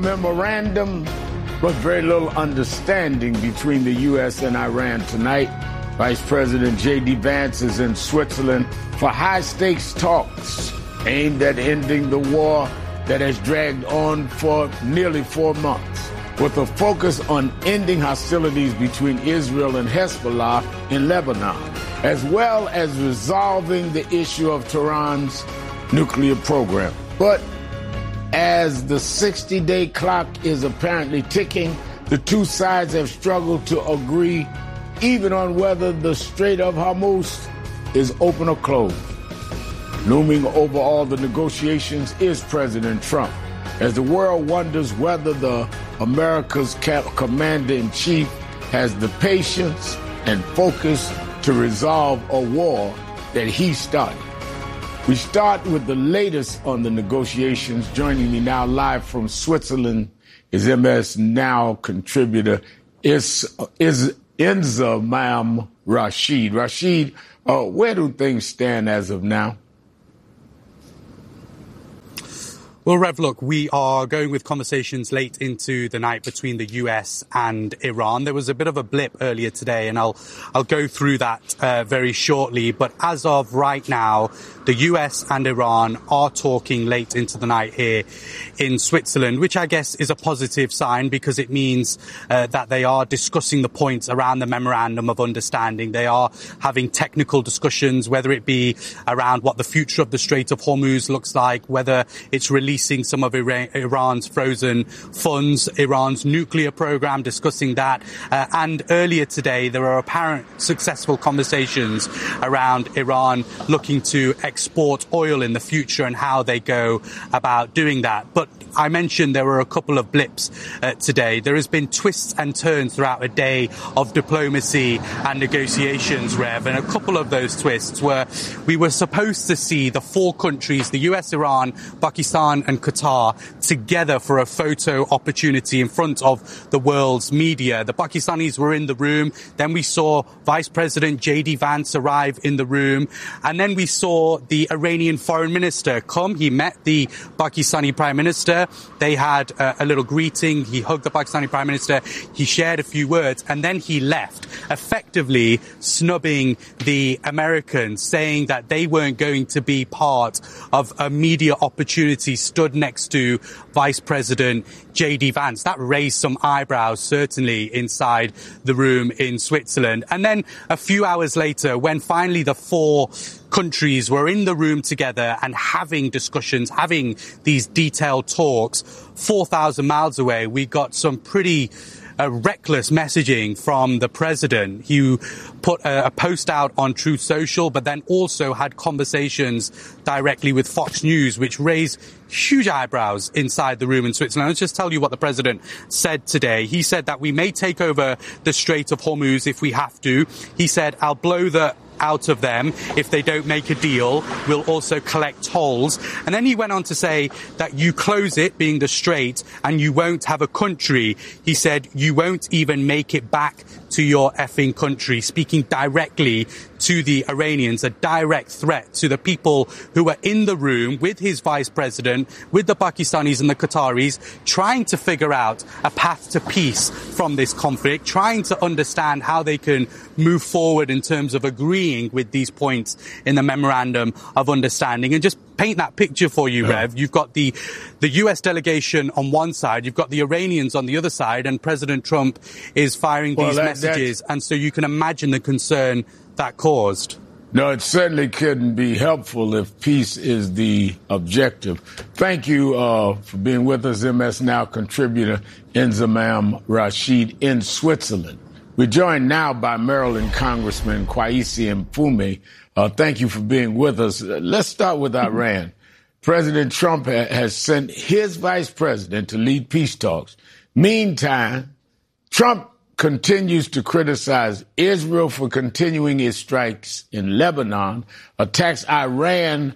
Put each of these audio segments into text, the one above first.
Memorandum, but very little understanding between the U.S. and Iran tonight. Vice President J.D. Vance is in Switzerland for high-stakes talks aimed at ending the war that has dragged on for nearly 4 months, with a focus on ending hostilities between Israel and Hezbollah in Lebanon, as well as resolving the issue of Tehran's nuclear program. But as the 60-day clock is apparently ticking, the two sides have struggled to agree even on whether the Strait of Hormuz is open or closed. Looming over all the negotiations is President Trump, as the world wonders whether the America's commander-in-chief has the patience and focus to resolve a war that he started. We start with the latest on the negotiations. Joining me now live from Switzerland is MS Now contributor Inzamam Rashid. Rashid, where do things stand as of now? Well, Rev, look, we are going with conversations late into the night between the US and Iran. There was a bit of a blip earlier today, and I'll go through that very shortly. But as of right now, the US and Iran are talking late into the night here in Switzerland, which I guess is a positive sign because it means that they are discussing the points around the memorandum of understanding. They are having technical discussions, whether it be around what the future of the Strait of Hormuz looks like, whether it's releasing some of Iran's frozen funds, Iran's nuclear program, discussing that. And earlier today, there are apparent successful conversations around Iran looking to export oil in the future and how they go about doing that. But I mentioned there were a couple of blips today. There has been twists and turns throughout a day of diplomacy and negotiations, Rev. And a couple of those twists were we were supposed to see the four countries, the US, Iran, Pakistan and Qatar, together for a photo opportunity in front of the world's media. The Pakistanis were in the room. Then we saw Vice President J.D. Vance arrive in the room. And then we saw the Iranian foreign minister come. He met the Pakistani prime minister. They had a little greeting. He hugged the Pakistani prime minister. He shared a few words and then he left, effectively snubbing the Americans, saying that they weren't going to be part of a media opportunity stood next to Vice President J.D. Vance. That raised some eyebrows, certainly, inside the room in Switzerland. And then a few hours later, when finally the four countries were in the room together and having discussions, having these detailed talks, 4,000 miles away, we got some pretty reckless messaging from the president. He put a post out on Truth Social, but then also had conversations directly with Fox News, which raised huge eyebrows inside the room in Switzerland. Let's just tell you what the president said today. He said that we may take over the Strait of Hormuz if we have to. He said, I'll blow the out of them if they don't make a deal. We'll also collect tolls. And then he went on to say that you close it, being the strait, and you won't have a country. He said you won't even make it back to your effing country, speaking directly to the Iranians, a direct threat to the people who were in the room with his vice president, with the Pakistanis and the Qataris, trying to figure out a path to peace from this conflict, trying to understand how they can move forward in terms of agreeing with these points in the memorandum of understanding. And just paint that picture for you, Rev. You've got the US delegation on one side, you've got the Iranians on the other side, and President Trump is firing these messages. And so you can imagine the concern that caused. No, it certainly couldn't be helpful if peace is the objective. Thank you for being with us, MS Now contributor Inzamam Rashid in Switzerland. We're joined now by Maryland Congressman Kweisi Mfume. Thank you for being with us. Let's start with Iran. President Trump has sent his vice president to lead peace talks. Meantime, Trump continues to criticize Israel for continuing its strikes in Lebanon, attacks Iran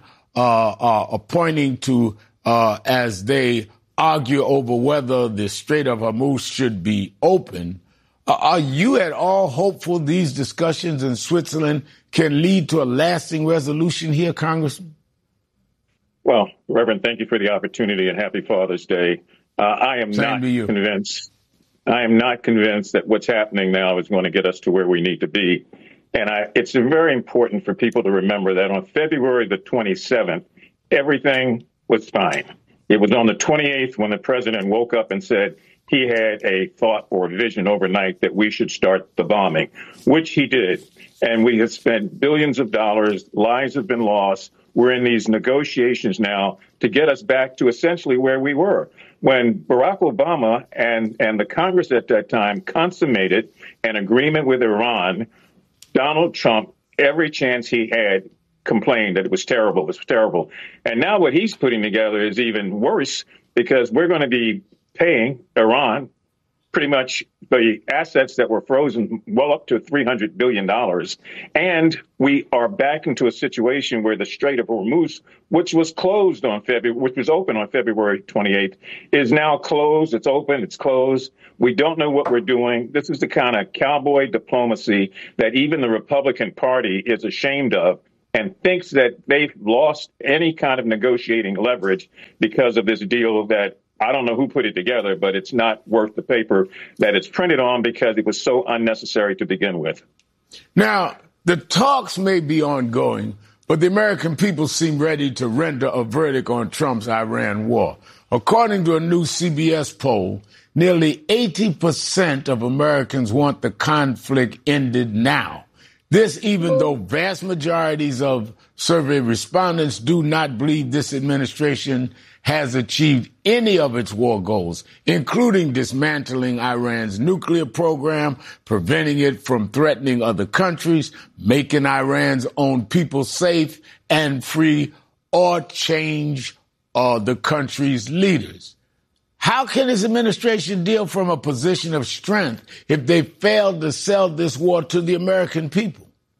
pointing to as they argue over whether the Strait of Hormuz should be open. Are you at all hopeful these discussions in Switzerland can lead to a lasting resolution here, Congressman? Well, Reverend, thank you for the opportunity and happy Father's Day I am Same not to you. convinced. I am not convinced that what's happening now is going to get us to where we need to be. And it's very important for people to remember that on February the 27th, everything was fine. It was on the 28th when the president woke up and said he had a thought or vision overnight that we should start the bombing, which he did. And we have spent billions of dollars. Lives have been lost. We're in these negotiations now to get us back to essentially where we were when Barack Obama and the Congress at that time consummated an agreement with Iran. Donald Trump, every chance he had, complained that it was terrible. It was terrible. And now what he's putting together is even worse because we're going to be paying Iran pretty much the assets that were frozen well up to $300 billion. And we are back into a situation where the Strait of Hormuz, which was open on February 28th, is now closed. It's open. It's closed. We don't know what we're doing. This is the kind of cowboy diplomacy that even the Republican Party is ashamed of and thinks that they've lost any kind of negotiating leverage because of this deal that I don't know who put it together, but it's not worth the paper that it's printed on because it was so unnecessary to begin with. Now, the talks may be ongoing, but the American people seem ready to render a verdict on Trump's Iran war. According to a new CBS poll, nearly 80% of Americans want the conflict ended now. This, even though vast majorities of survey respondents do not believe this administration has achieved any of its war goals, including dismantling Iran's nuclear program, preventing it from threatening other countries, making Iran's own people safe and free, or change the country's leaders. How can this administration deal from a position of strength if they failed to sell this war to the American people?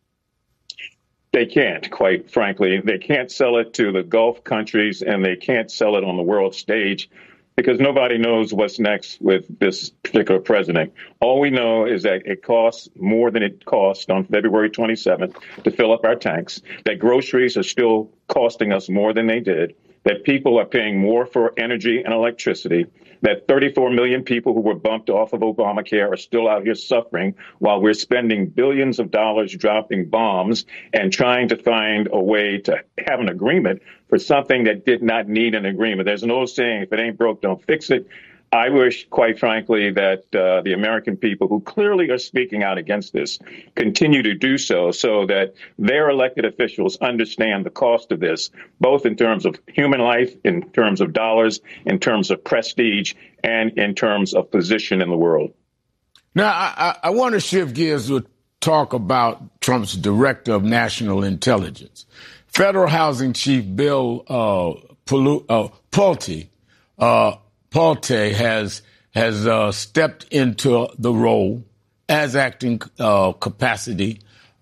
They can't, quite frankly. They can't sell it to the Gulf countries, and they can't sell it on the world stage because nobody knows what's next with this particular president. All we know is that it costs more than it cost on February 27th to fill up our tanks, that groceries are still costing us more than they did, that people are paying more for energy and electricity, that 34 million people who were bumped off of Obamacare are still out here suffering while we're spending billions of dollars dropping bombs and trying to find a way to have an agreement for something that did not need an agreement. There's an old saying, if it ain't broke, don't fix it. I wish, quite frankly, that the American people who clearly are speaking out against this continue to do so that their elected officials understand the cost of this, both in terms of human life, in terms of dollars, in terms of prestige, and in terms of position in the world. Now, I want to shift gears to talk about Trump's director of national intelligence. Federal Housing Chief Bill Pulte has stepped into the role as acting capacity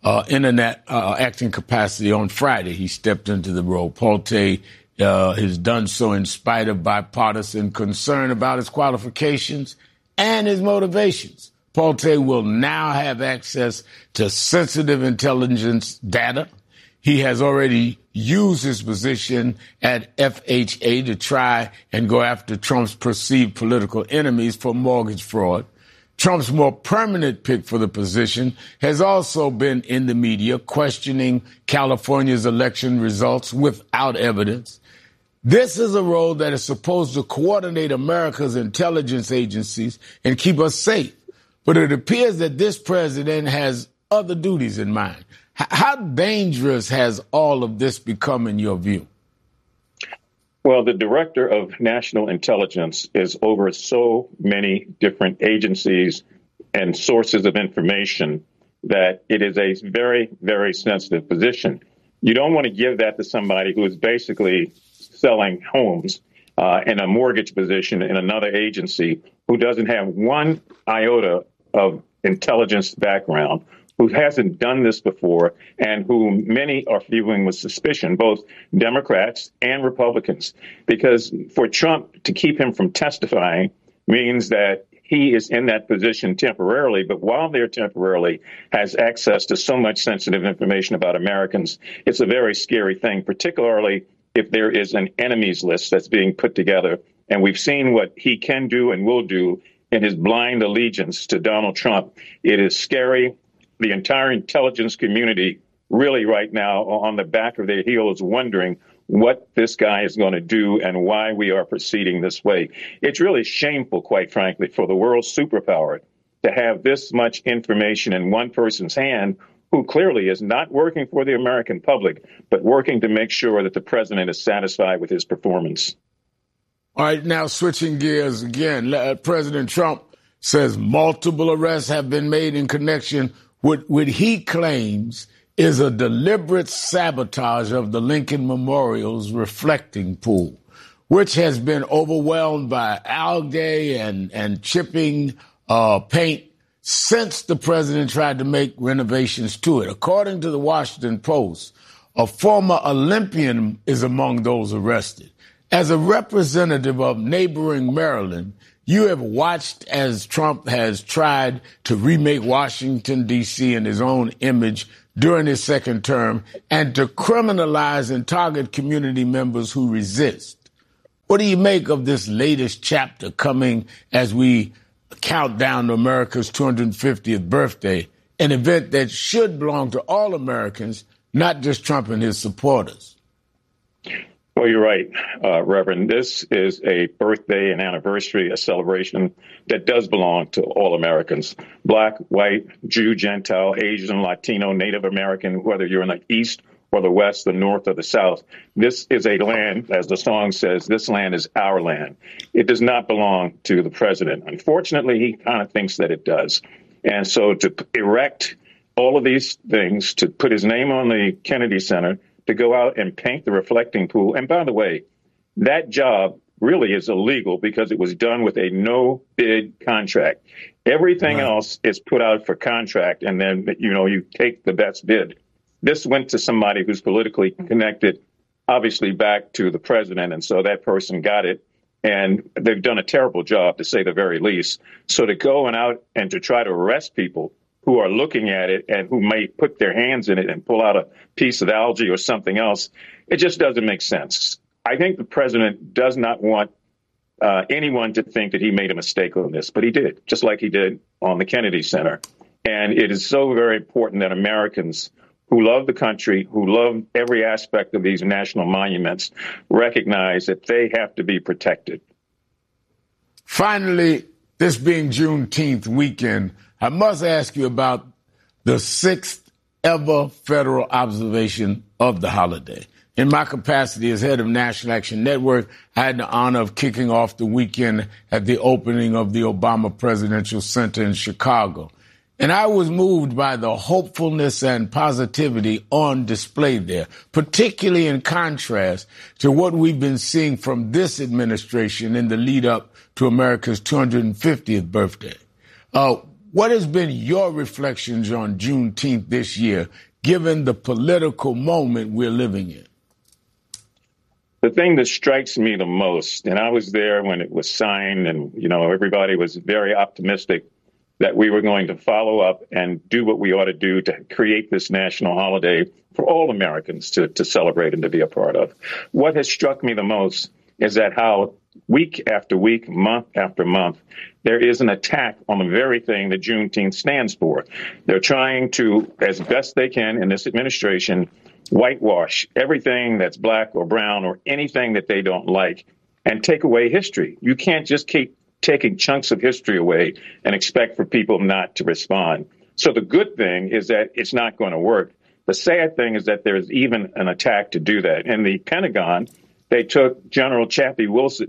on Friday. He stepped into the role. Pulte has done so in spite of bipartisan concern about his qualifications and his motivations. Pulte will now have access to sensitive intelligence data. He has already used his position at FHA to try and go after Trump's perceived political enemies for mortgage fraud. Trump's more permanent pick for the position has also been in the media questioning California's election results without evidence. This is a role that is supposed to coordinate America's intelligence agencies and keep us safe. But it appears that this president has other duties in mind. How dangerous has all of this become in your view? Well, the director of national intelligence is over so many different agencies and sources of information that it is a very, very sensitive position. You don't want to give that to somebody who is basically selling homes in a mortgage position in another agency who doesn't have one iota of intelligence background, who hasn't done this before, and who many are viewing with suspicion, both Democrats and Republicans, because for Trump to keep him from testifying means that he is in that position temporarily, but while there temporarily has access to so much sensitive information about Americans, it's a very scary thing, particularly if there is an enemies list that's being put together And we've seen what he can do and will do in his blind allegiance to Donald Trump. It is scary. The entire intelligence community really right now on the back of their heels wondering what this guy is going to do and why we are proceeding this way. It's really shameful, quite frankly, for the world's superpower to have this much information in one person's hand who clearly is not working for the American public, but working to make sure that the president is satisfied with his performance. All right, now switching gears again, President Trump says multiple arrests have been made in connection with what he claims is a deliberate sabotage of the Lincoln Memorial's reflecting pool, which has been overwhelmed by algae and chipping paint since the president tried to make renovations to it. According to the Washington Post, a former Olympian is among those arrested. As a representative of neighboring Maryland, you have watched as Trump has tried to remake Washington, D.C. in his own image during his second term and to criminalize and target community members who resist. What do you make of this latest chapter coming as we count down to America's 250th birthday, an event that should belong to all Americans, not just Trump and his supporters? Well, you're right, Reverend. This is a birthday, an anniversary, a celebration that does belong to all Americans, Black, white, Jew, Gentile, Asian, Latino, Native American, whether you're in the East or the West, the North or the South. This is a land, as the song says, this land is our land. It does not belong to the president. Unfortunately, he kind of thinks that it does. And so to erect all of these things, to put his name on the Kennedy Center, to go out and paint the reflecting pool. And by the way, that job really is illegal because it was done with a no-bid contract. Everything else is put out for contract, and then, you take the best bid. This went to somebody who's politically connected, obviously back to the president, and so that person got it. And they've done a terrible job, to say the very least. So to go out and to try to arrest people who are looking at it and who may put their hands in it and pull out a piece of algae or something else, it just doesn't make sense. I think the president does not want anyone to think that he made a mistake on this, but he did, just like he did on the Kennedy Center. And it is so very important that Americans who love the country, who love every aspect of these national monuments, recognize that they have to be protected. Finally, this being Juneteenth weekend, I must ask you about the 6th ever federal observation of the holiday. In my capacity as head of National Action Network, I had the honor of kicking off the weekend at the opening of the Obama Presidential Center in Chicago. And I was moved by the hopefulness and positivity on display there, particularly in contrast to what we've been seeing from this administration in the lead up to America's 250th birthday. What has been your reflections on Juneteenth this year, given the political moment we're living in? The thing that strikes me the most, and I was there when it was signed, and, everybody was very optimistic that we were going to follow up and do what we ought to do to create this national holiday for all Americans to celebrate and to be a part of. What has struck me the most is that how week after week, month after month, there is an attack on the very thing that Juneteenth stands for. They're trying to, as best they can in this administration, whitewash everything that's black or brown or anything that they don't like and take away history. You can't just keep taking chunks of history away and expect for people not to respond. So the good thing is that it's not going to work. The sad thing is that there's even an attack to do that. In the Pentagon, they took General Chappie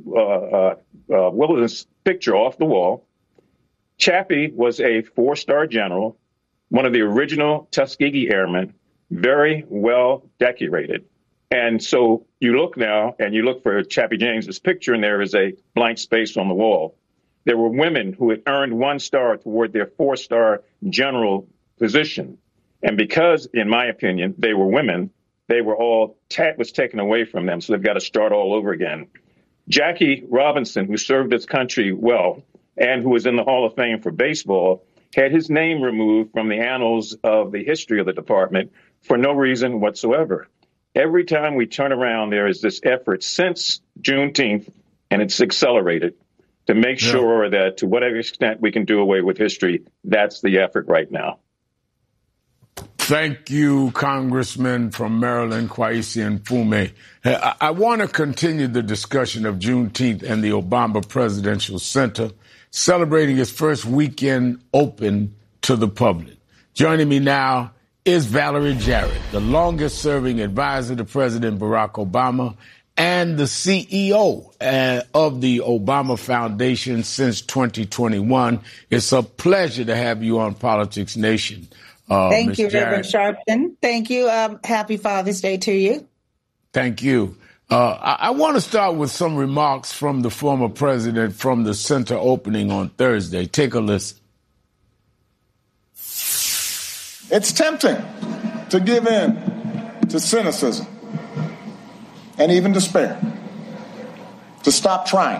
Wilson's picture off the wall. Chappie was a 4-star general, one of the original Tuskegee Airmen, very well decorated. And so you look now and you look for Chappie James's picture, and there is a blank space on the wall. There were women who had earned 1 star toward their 4-star general position. And because, in my opinion, they were women, they were all was taken away from them. So they've got to start all over again. Jackie Robinson, who served his country well and who was in the Hall of Fame for baseball, had his name removed from the annals of the history of the department for no reason whatsoever. Every time we turn around, there is this effort since Juneteenth and it's accelerated, to make sure that to whatever extent we can do away with history, that's the effort right now. Thank you, Congressman from Maryland, Kweisi Mfume. I want to continue the discussion of Juneteenth and the Obama Presidential Center celebrating its first weekend open to the public. Joining me now is Valerie Jarrett, the longest-serving advisor to President Barack Obama and the CEO of the Obama Foundation since 2021. It's a pleasure to have you on Politics Nation. Thank you, Reverend Sharpton. Thank you. Happy Father's Day to you. Thank you. I want to start with some remarks from the former president from the center opening on Thursday. Take a listen. It's tempting to give in to cynicism and even despair, to stop trying.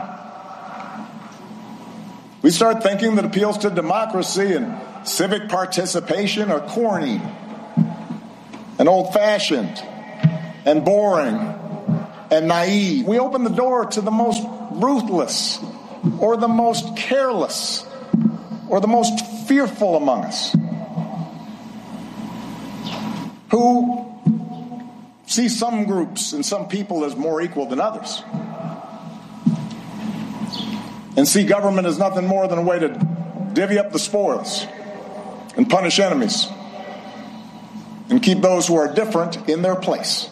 We start thinking that appeals to democracy and civic participation are corny and old-fashioned and boring and naive. We open the door to the most ruthless or the most careless or the most fearful among us, who see some groups and some people as more equal than others, and see government as nothing more than a way to divvy up the spoils and punish enemies and keep those who are different in their place.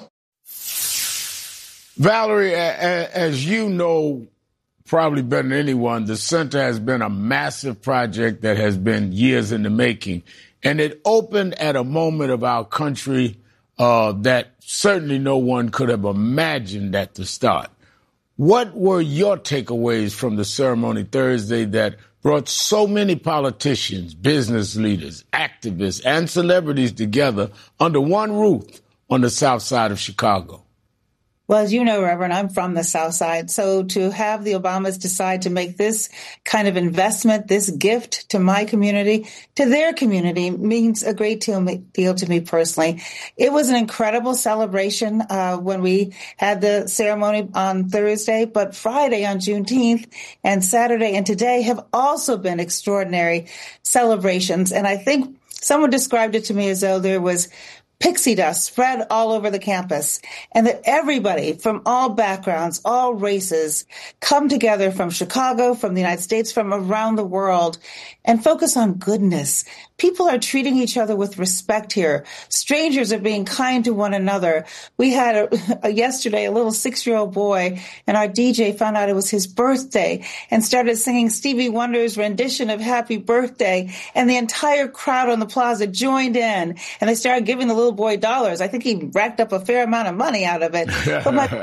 Valerie, as you know probably better than anyone, the center has been a massive project that has been years in the making. And it opened at a moment of our country that certainly no one could have imagined at the start. What were your takeaways from the ceremony Thursday that brought so many politicians, business leaders, activists, and celebrities together under one roof on the south side of Chicago? Well, as you know, Reverend, I'm from the South Side. So to have the Obamas decide to make this kind of investment, this gift to my community, to their community, means a great deal to me personally. It was an incredible celebration when we had the ceremony on Thursday, but Friday on Juneteenth and Saturday and today have also been extraordinary celebrations. And I think someone described it to me as though there was pixie dust spread all over the campus, and that everybody from all backgrounds, all races, come together from Chicago, from the United States, from around the world, and focus on goodness. People are treating each other with respect here. Strangers are being kind to one another. We had yesterday a little 6-year-old boy, and our DJ found out it was his birthday and started singing Stevie Wonder's rendition of Happy Birthday, and the entire crowd on the plaza joined in, and they started giving the little boy dollars. I think he racked up a fair amount of money out of it. But my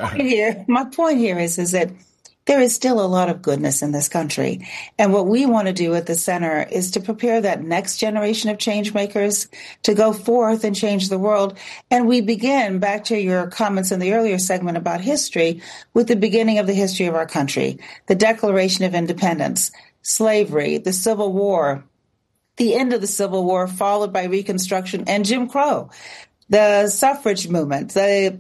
point here is that there is still a lot of goodness in this country. And what we want to do at the center is to prepare that next generation of change makers to go forth and change the world. And we begin, back to your comments in the earlier segment about history, with the beginning of the history of our country, the Declaration of Independence, slavery, the Civil War, the end of the Civil War, followed by Reconstruction and Jim Crow, the suffrage movement, the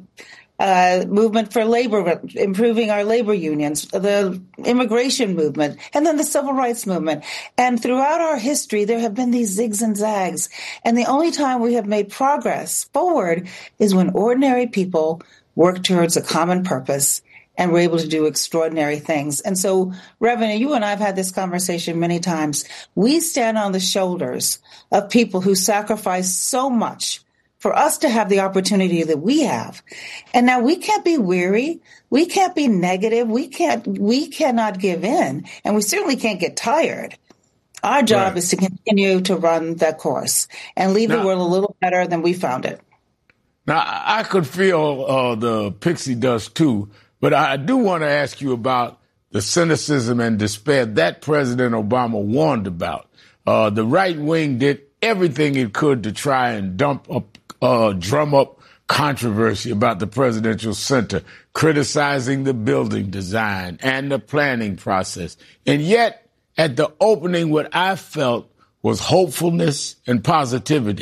movement for labor, improving our labor unions, the immigration movement, and then the civil rights movement. And throughout our history, there have been these zigs and zags. And the only time we have made progress forward is when ordinary people work towards a common purpose and we're able to do extraordinary things. And so, Reverend, you and I have had this conversation many times. We stand on the shoulders of people who sacrifice so much for us to have the opportunity that we have. And now we can't be weary. We can't be negative. We cannot give in. And we certainly can't get tired. Our job is to continue to run that course and leave the world a little better than we found it. Now, I could feel the pixie dust too, but I do want to ask you about the cynicism and despair that President Obama warned about. The right wing did everything it could to try and drum up controversy about the presidential center, criticizing the building design and the planning process. And yet, at the opening, what I felt was hopefulness and positivity.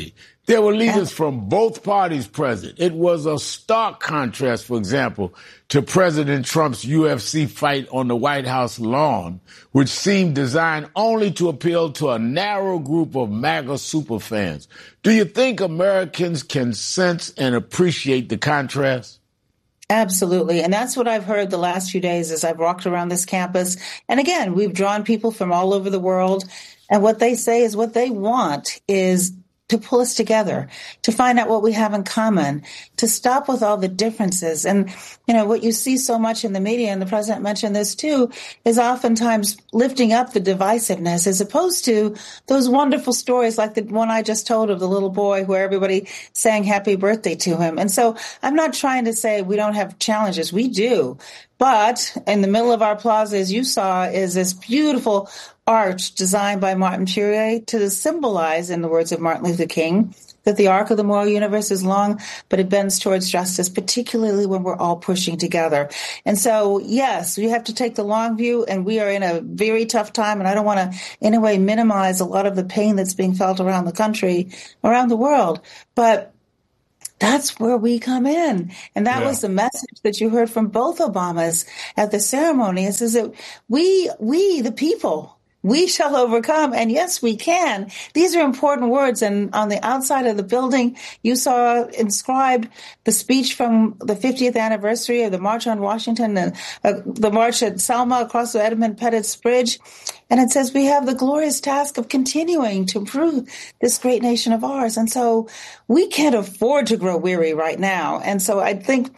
There were leaders from both parties present. It was a stark contrast, for example, to President Trump's UFC fight on the White House lawn, which seemed designed only to appeal to a narrow group of MAGA superfans. Do you think Americans can sense and appreciate the contrast? Absolutely. And that's what I've heard the last few days as I've walked around this campus. And again, we've drawn people from all over the world. And what they say is what they want is to pull us together, to find out what we have in common, to stop with all the differences. And, you know, what you see so much in the media, and the president mentioned this too, is oftentimes lifting up the divisiveness as opposed to those wonderful stories like the one I just told of the little boy where everybody sang happy birthday to him. And so I'm not trying to say we don't have challenges. We do. But in the middle of our plaza, as you saw, is this beautiful arch designed by Martin Furrier to symbolize, in the words of Martin Luther King, that the arc of the moral universe is long, but it bends towards justice, particularly when we're all pushing together. And so, yes, we have to take the long view, and we are in a very tough time, and I don't want to in a way minimize a lot of the pain that's being felt around the country, around the world. But that's where we come in. And that was the message that you heard from both Obamas at the ceremony. It says that we, the people, we shall overcome. And yes, we can. These are important words. And on the outside of the building, you saw inscribed the speech from the 50th anniversary of the March on Washington and the march at Selma across the Edmund Pettus Bridge. And it says we have the glorious task of continuing to improve this great nation of ours. And so we can't afford to grow weary right now. And so I think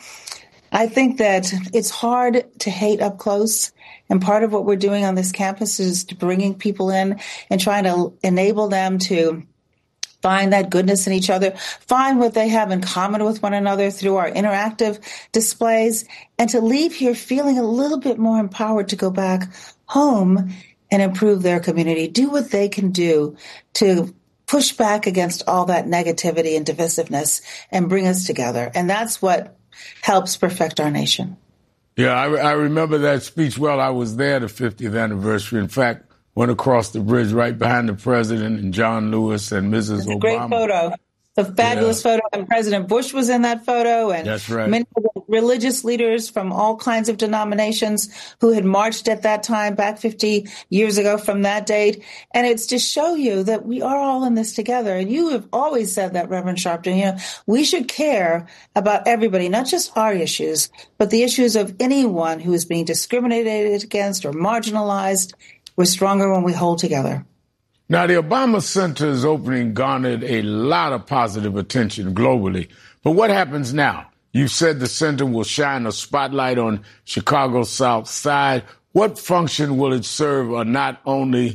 that it's hard to hate up close. And part of what we're doing on this campus is bringing people in and trying to enable them to find that goodness in each other, find what they have in common with one another through our interactive displays, and to leave here feeling a little bit more empowered to go back home and improve their community, do what they can do to push back against all that negativity and divisiveness and bring us together. And that's what helps perfect our nation. Yeah, I remember that speech well. I was there the 50th anniversary. In fact, went across the bridge right behind the president and John Lewis and Mrs. Obama. Great photo. A fabulous photo. And President Bush was in that photo. And that's right. Many religious leaders from all kinds of denominations who had marched at that time back 50 years ago from that date. And it's to show you that we are all in this together. And you have always said that, Reverend Sharpton, you know, we should care about everybody, not just our issues, but the issues of anyone who is being discriminated against or marginalized. We're stronger when we hold together. Now, the Obama Center's opening garnered a lot of positive attention globally. But what happens now? You said the center will shine a spotlight on Chicago's South Side. What function will it serve not only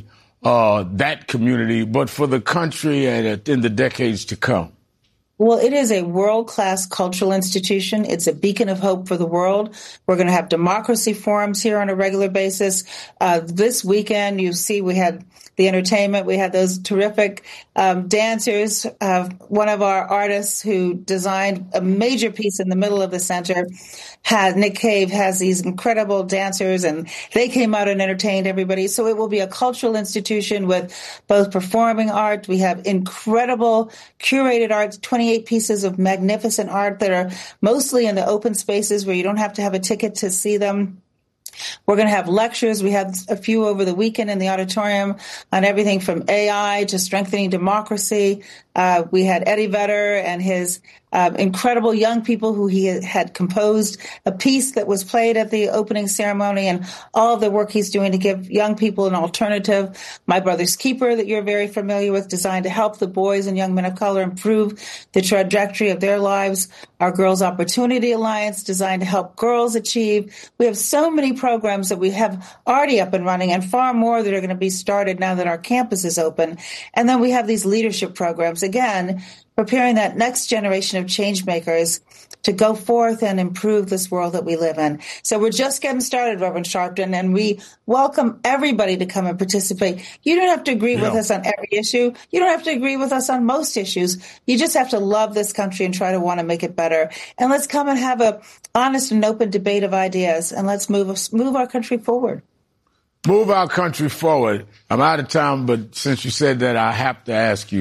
that community, but for the country and in the decades to come? Well, it is a world-class cultural institution. It's a beacon of hope for the world. We're going to have democracy forums here on a regular basis. This weekend, you see, we had the entertainment. We had those terrific dancers. One of our artists who designed a major piece in the middle of the center, Nick Cave, has these incredible dancers, and they came out and entertained everybody. So it will be a cultural institution with both performing art. We have incredible curated art, 28 pieces of magnificent art that are mostly in the open spaces where you don't have to have a ticket to see them. We're going to have lectures. We had a few over the weekend in the auditorium on everything from AI to strengthening democracy. We had Eddie Vedder and his incredible young people who he had composed a piece that was played at the opening ceremony, and all of the work he's doing to give young people an alternative. My Brother's Keeper, that you're very familiar with, designed to help the boys and young men of color improve the trajectory of their lives. Our Girls Opportunity Alliance, designed to help girls achieve. We have so many programs that we have already up and running, and far more that are going to be started now that our campus is open. And then we have these leadership programs, again, preparing that next generation of change makers to go forth and improve this world that we live in. So we're just getting started, Reverend Sharpton, and we welcome everybody to come and participate. You don't have to agree with us on every issue. You don't have to agree with us on most issues. You just have to love this country and try to want to make it better. And let's come and have a honest and open debate of ideas, and let's move our country forward. Move our country forward. I'm out of time, but since you said that, I have to ask you,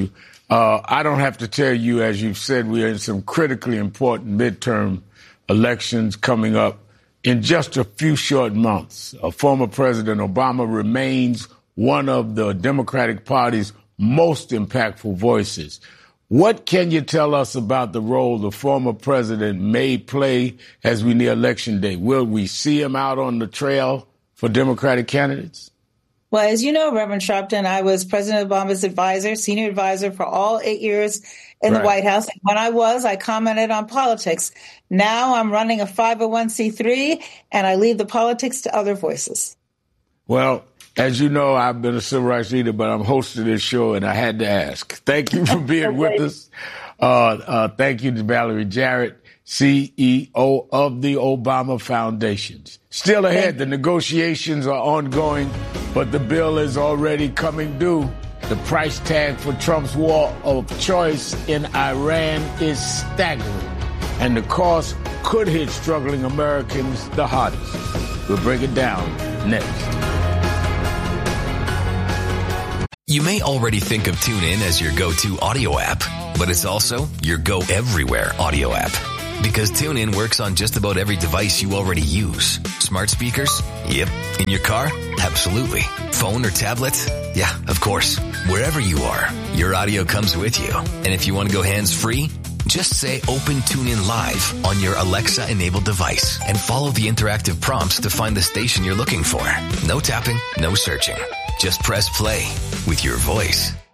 I don't have to tell you, as you've said, we are in some critically important midterm elections coming up in just a few short months. Former President Obama remains one of the Democratic Party's most impactful voices. What can you tell us about the role the former president may play as we near Election Day? Will we see him out on the trail for Democratic candidates? Well, as you know, Reverend Sharpton, I was President Obama's advisor, senior advisor for all 8 years in the White House. And when I commented on politics. Now I'm running a 501c3, and I leave the politics to other voices. Well, as you know, I've been a civil rights leader, but I'm hosting this show, and I had to ask. Thank you for being with us. Thank you to Valerie Jarrett, CEO of the Obama Foundations. Still ahead, the negotiations are ongoing, but the bill is already coming due. The price tag for Trump's war of choice in Iran is staggering, and the cost could hit struggling Americans the hardest. We'll break it down next. You may already think of TuneIn as your go-to audio app, but it's also your go-everywhere audio app. Because TuneIn works on just about every device you already use. Smart speakers? Yep. In your car? Absolutely. Phone or tablet? Yeah, of course. Wherever you are, your audio comes with you. And if you want to go hands-free, just say Open TuneIn Live on your Alexa-enabled device and follow the interactive prompts to find the station you're looking for. No tapping, no searching. Just press play with your voice.